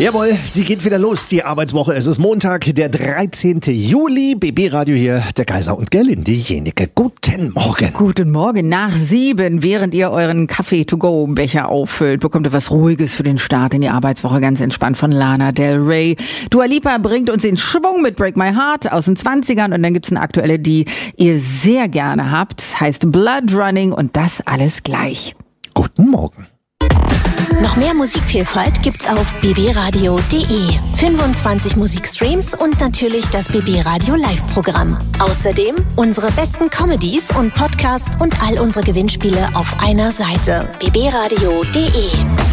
Jawohl, sie geht wieder los, die Arbeitswoche. Es ist Montag, der 13. Juli. BB Radio hier, der Kaiser und Gerlinde Jenecke. Guten Morgen. Guten Morgen. Nach 7, während ihr euren Kaffee-to-go-Becher auffüllt, bekommt ihr was Ruhiges für den Start in die Arbeitswoche. Ganz entspannt von Lana Del Rey. Dua Lipa bringt uns in Schwung mit Break My Heart aus den 20ern. Und dann gibt's eine aktuelle, die ihr sehr gerne habt. Heißt Blood Running und das alles gleich. Guten Morgen. Noch mehr Musikvielfalt gibt's auf bbradio.de. 25 Musikstreams und natürlich das BB Radio Live-Programm. Außerdem unsere besten Comedies und Podcasts und all unsere Gewinnspiele auf einer Seite. bbradio.de.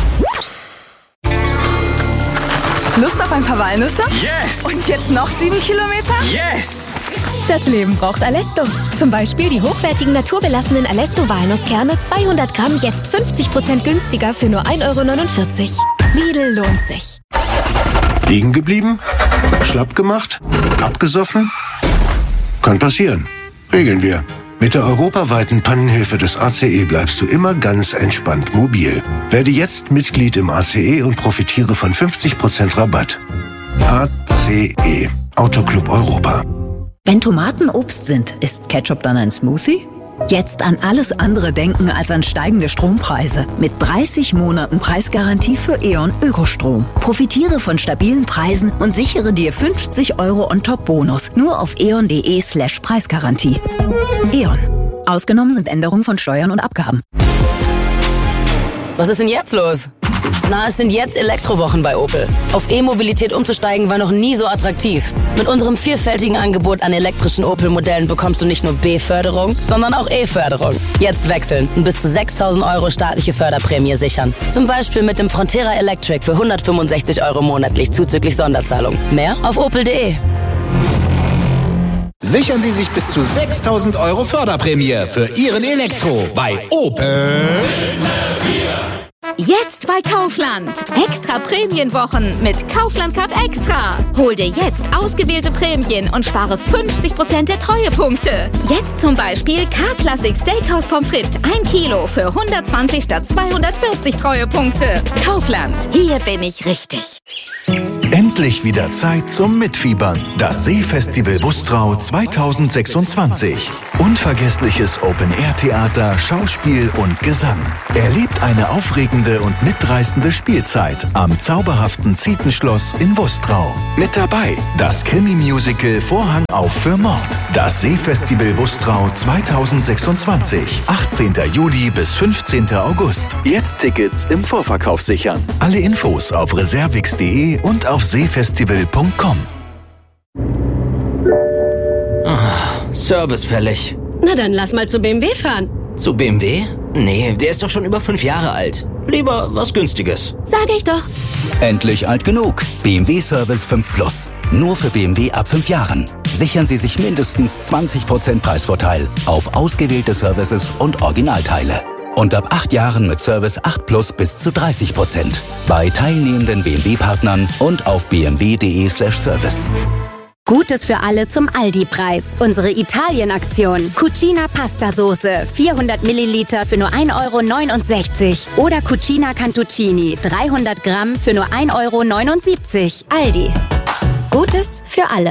Lust auf ein paar Walnüsse? Yes! Und jetzt noch 7 Kilometer? Yes! Das Leben braucht Alesto. Zum Beispiel die hochwertigen naturbelassenen Alesto-Walnusskerne 200 Gramm jetzt 50% günstiger für nur 1,49 €. Lidl lohnt sich. Liegen geblieben? Schlapp gemacht? Abgesoffen? Kann passieren. Regeln wir. Mit der europaweiten Pannenhilfe des ACE bleibst du immer ganz entspannt mobil. Werde jetzt Mitglied im ACE und profitiere von 50% Rabatt. ACE. Autoclub Europa. Wenn Tomaten Obst sind, ist Ketchup dann ein Smoothie? Jetzt an alles andere denken als an steigende Strompreise. Mit 30 Monaten Preisgarantie für E.ON Ökostrom. Profitiere von stabilen Preisen und sichere dir 50 € On-Top-Bonus. Nur auf eon.de/Preisgarantie. E.ON. Ausgenommen sind Änderungen von Steuern und Abgaben. Was ist denn jetzt los? Na, es sind jetzt Elektrowochen bei Opel. Auf E-Mobilität umzusteigen war noch nie so attraktiv. Mit unserem vielfältigen Angebot an elektrischen Opel-Modellen bekommst du nicht nur B-Förderung, sondern auch E-Förderung. Jetzt wechseln und bis zu 6.000 € staatliche Förderprämie sichern. Zum Beispiel mit dem Frontera Electric für 165 € monatlich zuzüglich Sonderzahlung. Mehr auf opel.de. Sichern Sie sich bis zu 6.000 € Förderprämie für Ihren Elektro bei Opel. Jetzt bei Kaufland. Extra Prämienwochen mit Kaufland Card Extra. Hol dir jetzt ausgewählte Prämien und spare 50% der Treuepunkte. Jetzt zum Beispiel K-Classic Steakhouse Pommes frites 1 Kilo für 120 statt 240 Treuepunkte. Kaufland. Hier bin ich richtig. Endlich wieder Zeit zum Mitfiebern. Das Seefestival Wustrau 2026. Unvergessliches Open-Air-Theater, Schauspiel und Gesang. Erlebt eine aufregende und mitreißende Spielzeit am zauberhaften Zietenschloss in Wustrau. Mit dabei das Krimi-Musical Vorhang auf für Mord. Das Seefestival Wustrau 2026. 18. Juli bis 15. August. Jetzt Tickets im Vorverkauf sichern. Alle Infos auf reservix.de und auf seefestival.com. Service fällig. Na dann lass mal zu BMW fahren. Zu BMW? Nee, der ist doch schon über 5 Jahre alt. Lieber was Günstiges. Sag ich doch. Endlich alt genug. BMW Service 5 Plus. Nur für BMW ab 5 Jahren. Sichern Sie sich mindestens 20% Preisvorteil auf ausgewählte Services und Originalteile. Und ab 8 Jahren mit Service 8 Plus bis zu 30%. Bei teilnehmenden BMW-Partnern und auf bmw.de/service. Gutes für alle zum Aldi-Preis. Unsere Italien-Aktion. Cucina Pasta-Soße, 400 Milliliter für nur 1,69 € oder Cucina Cantuccini, 300 Gramm für nur 1,79 €. Aldi. Gutes für alle.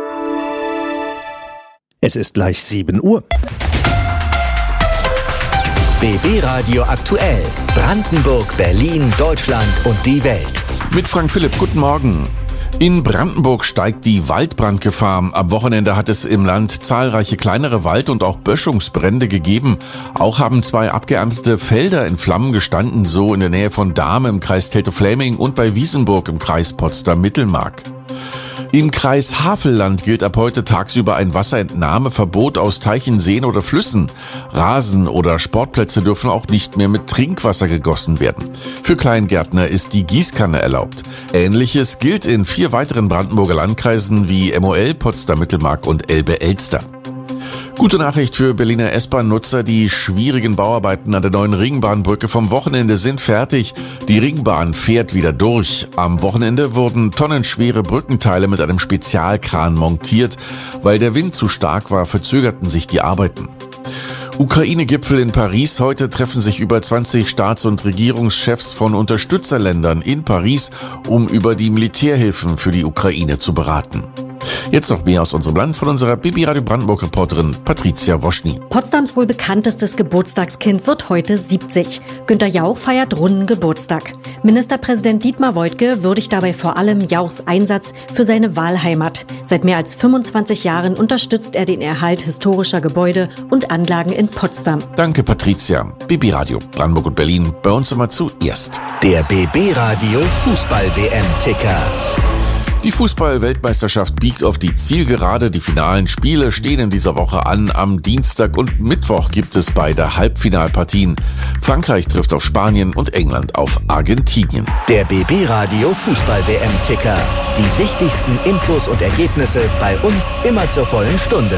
Es ist gleich 7 Uhr. BB Radio aktuell. Brandenburg, Berlin, Deutschland und die Welt. Mit Frank Philipp, guten Morgen. In Brandenburg steigt die Waldbrandgefahr. Am Wochenende hat es im Land zahlreiche kleinere Wald- und auch Böschungsbrände gegeben. Auch haben 2 abgeerntete Felder in Flammen gestanden, so in der Nähe von Dahme im Kreis Teltow-Fläming und bei Wiesenburg im Kreis Potsdam-Mittelmark. Im Kreis Havelland gilt ab heute tagsüber ein Wasserentnahmeverbot aus Teichen, Seen oder Flüssen. Rasen oder Sportplätze dürfen auch nicht mehr mit Trinkwasser gegossen werden. Für Kleingärtner ist die Gießkanne erlaubt. Ähnliches gilt in 4 weiteren Brandenburger Landkreisen wie MOL, Potsdam-Mittelmark und Elbe-Elster. Gute Nachricht für Berliner S-Bahn-Nutzer. Die schwierigen Bauarbeiten an der neuen Ringbahnbrücke vom Wochenende sind fertig. Die Ringbahn fährt wieder durch. Am Wochenende wurden tonnenschwere Brückenteile mit einem Spezialkran montiert. Weil der Wind zu stark war, verzögerten sich die Arbeiten. Ukraine-Gipfel in Paris. Heute treffen sich über 20 Staats- und Regierungschefs von Unterstützerländern in Paris, um über die Militärhilfen für die Ukraine zu beraten. Jetzt noch mehr aus unserem Land von unserer BB Radio Brandenburg-Reporterin Patricia Woschny. Potsdams wohl bekanntestes Geburtstagskind wird heute 70. Günter Jauch feiert runden Geburtstag. Ministerpräsident Dietmar Woidke würdigt dabei vor allem Jauchs Einsatz für seine Wahlheimat. Seit mehr als 25 Jahren unterstützt er den Erhalt historischer Gebäude und Anlagen in Potsdam. Danke, Patricia. BB Radio Brandenburg und Berlin, bei uns immer zuerst. Der BB Radio Fußball-WM-Ticker. Die Fußball-Weltmeisterschaft biegt auf die Zielgerade. Die finalen Spiele stehen in dieser Woche an. Am Dienstag und Mittwoch gibt es beide Halbfinalpartien. Frankreich trifft auf Spanien und England auf Argentinien. Der BB Radio Fußball-WM-Ticker. Die wichtigsten Infos und Ergebnisse bei uns immer zur vollen Stunde.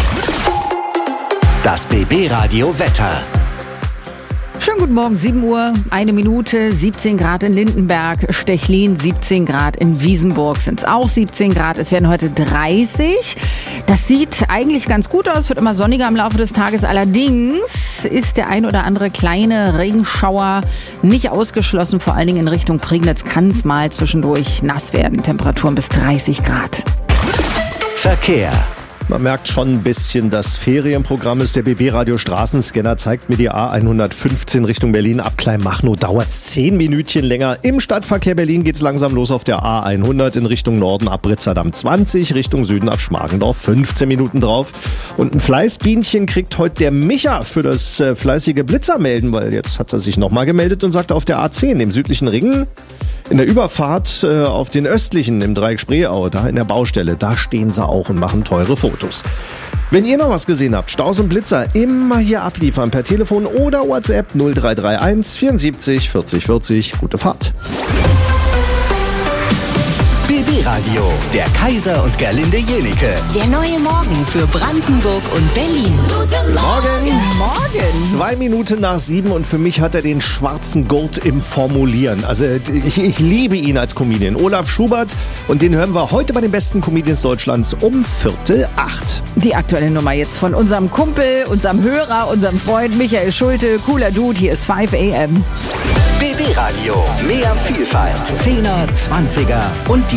Das BB Radio Wetter. Schönen guten Morgen, 7 Uhr, 1 Minute, 17 Grad in Lindenberg, Stechlin, 17 Grad in Wiesenburg sind es auch 17 Grad. Es werden heute 30. Das sieht eigentlich ganz gut aus, wird immer sonniger im Laufe des Tages. Allerdings ist der ein oder andere kleine Regenschauer nicht ausgeschlossen. Vor allen Dingen in Richtung Prignitz kann es mal zwischendurch nass werden. Temperaturen bis 30 Grad. Verkehr. Man merkt schon ein bisschen, das Ferienprogramm ist. Der BB Radio Straßenscanner zeigt mir die A115 Richtung Berlin. Ab Kleinmachnow dauert es 10 Minütchen länger. Im Stadtverkehr Berlin geht's langsam los auf der A100 in Richtung Norden ab Ritzerdamm 20, Richtung Süden ab Schmargendorf 15 Minuten drauf. Und ein Fleißbienchen kriegt heute der Micha für das fleißige Blitzermelden, weil jetzt hat er sich nochmal gemeldet und sagt, auf der A10 im südlichen Ring in der Überfahrt auf den östlichen im Dreieck Spreeau, da in der Baustelle, da stehen sie auch und machen teure Fotos. Wenn ihr noch was gesehen habt, Staus und Blitzer, immer hier abliefern per Telefon oder WhatsApp 0331 74 40 40. Gute Fahrt. BB Radio, der Kaiser und Gerlinde Jenike. Der neue Morgen für Brandenburg und Berlin. Guten Morgen. 2 Minuten nach 7 und für mich hat er den schwarzen Gurt im Formulieren. Also ich liebe ihn als Comedian. Olaf Schubert, und den hören wir heute bei den besten Comedians Deutschlands um 7:45. Die aktuelle Nummer jetzt von unserem Kumpel, unserem Hörer, unserem Freund Michael Schulte. Cooler Dude, hier ist 5 AM. BB Radio, mehr Vielfalt. 10er, 20er und die